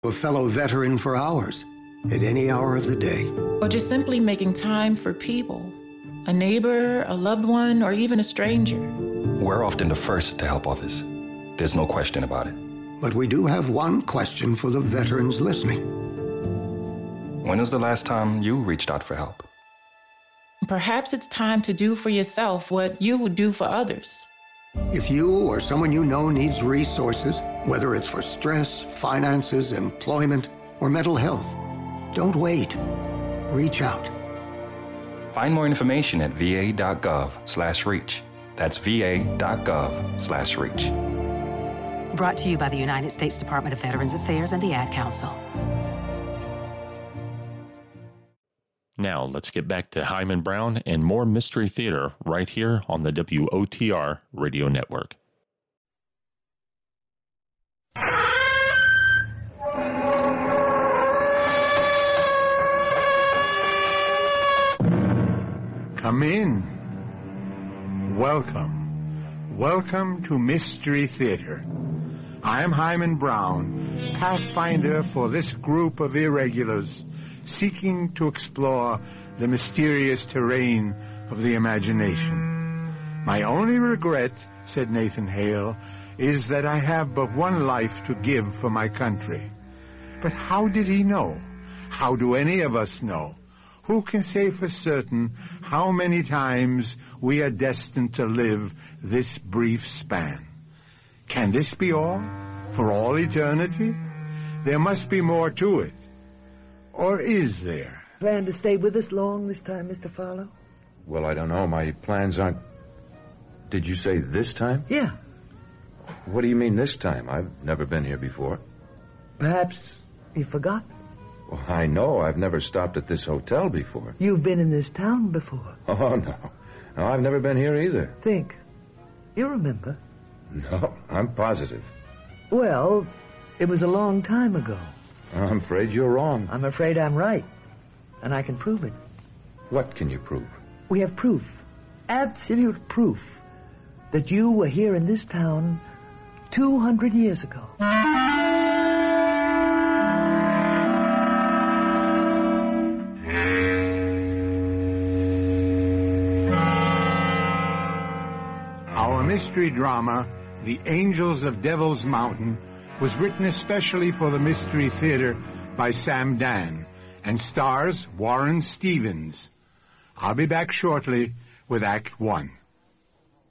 A fellow veteran for hours, at any hour of the day. Or just simply making time for people, a neighbor, a loved one, or even a stranger. We're often the first to help others. There's no question about it. But we do have one question for the veterans listening. When was the last time you reached out for help? Perhaps it's time to do for yourself what you would do for others. If you or someone you know needs resources, whether it's for stress, finances, employment, or mental health, don't wait. Reach out. Find more information at va.gov/reach. That's va.gov/reach. Brought to you by the United States Department of Veterans Affairs and the Ad Council. Now, let's get back to Himan Brown and more Mystery Theater right here on the WOTR Radio Network. Come in. Welcome. Welcome to Mystery Theater. I am Himan Brown, pathfinder for this group of irregulars seeking to explore the mysterious terrain of the imagination. My only regret, said Nathan Hale, is that I have but one life to give for my country. But how did he know? How do any of us know? Who can say for certain how many times we are destined to live this brief span? Can this be all? For all eternity? There must be more to it. Or is there? Plan to stay with us long this time, Mr. Farlow? Well, I don't know. My plans aren't... Did you say this time? Yeah. What do you mean this time? I've never been here before. Perhaps you forgot? Well, I know. I've never stopped at this hotel before. You've been in this town before. Oh, no. No, I've never been here either. Think. You remember? No, I'm positive. Well, it was a long time ago. I'm afraid you're wrong. I'm afraid I'm right. And I can prove it. What can you prove? We have proof. Absolute proof that you were here in this town 200 years ago. Our mystery drama, The Angels of Devil's Mountain, was written especially for the Mystery Theater by Sam Dan and stars Warren Stevens. I'll be back shortly with Act 1.